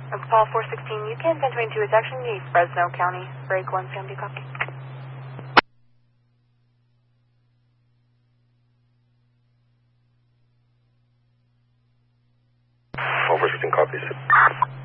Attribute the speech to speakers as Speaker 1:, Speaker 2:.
Speaker 1: Paul 416, you can 1022 is actually Fresno County, break 170, copy.
Speaker 2: Paul 416 copies.